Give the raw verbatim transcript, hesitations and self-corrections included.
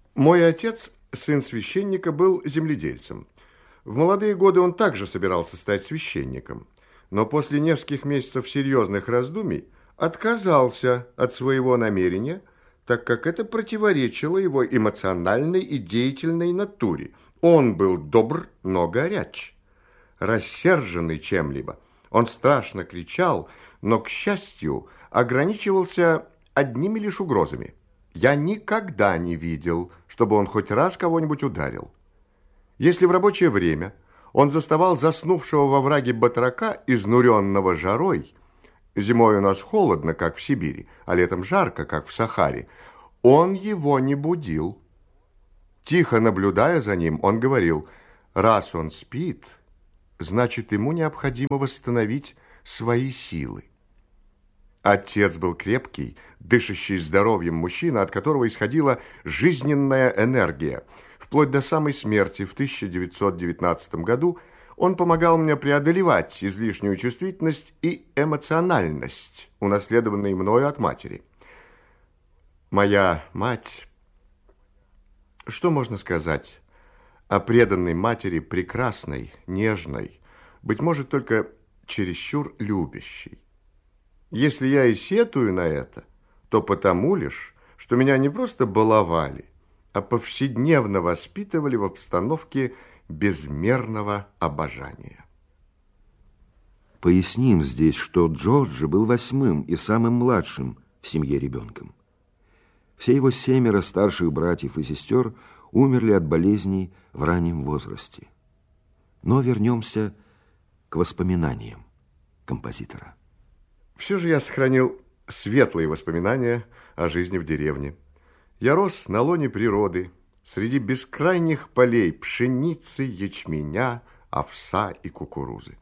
Мой отец, сын священника, был земледельцем. В молодые годы он также собирался стать священником, но после нескольких месяцев серьезных раздумий отказался от своего намерения, так как это противоречило его эмоциональной и деятельной натуре. Он был добр, но горяч. Рассерженный чем-либо, он страшно кричал, но, к счастью, ограничивался одними лишь угрозами. Я никогда не видел, чтобы он хоть раз кого-нибудь ударил. Если в рабочее время он заставал заснувшего во враге батрака, изнуренного жарой, зимой у нас холодно, как в Сибири, а летом жарко, как в Сахаре, он его не будил. Тихо наблюдая за ним, он говорил: раз он спит, значит, ему необходимо восстановить свои силы. Отец был крепкий, дышащий здоровьем мужчина, от которого исходила жизненная энергия. Вплоть до самой смерти в тысяча девятьсот девятнадцатом году он помогал мне преодолевать излишнюю чувствительность и эмоциональность, унаследованные мною от матери. Моя мать... Что можно сказать о преданной матери, прекрасной, нежной, быть может, только чересчур любящей? Если я и сетую на это, то потому лишь, что меня не просто баловали, а повседневно воспитывали в обстановке безмерного обожания. Поясним здесь, что Джорджи был восьмым и самым младшим в семье ребенком. Все его семеро старших братьев и сестер умерли от болезней в раннем возрасте. Но вернемся к воспоминаниям композитора. Все же я сохранил светлые воспоминания о жизни в деревне. Я рос на лоне природы, среди бескрайних полей пшеницы, ячменя, овса и кукурузы.